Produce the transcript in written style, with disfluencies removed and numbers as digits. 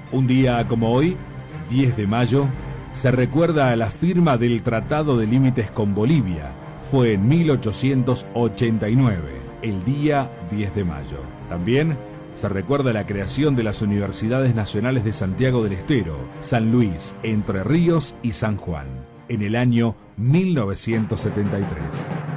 Un día como hoy, 10 de mayo, se recuerda a la firma del Tratado de Límites con Bolivia. Fue en 1889, el día 10 de mayo. También se recuerda la creación de las Universidades Nacionales de Santiago del Estero, San Luis, Entre Ríos y San Juan, en el año 1973.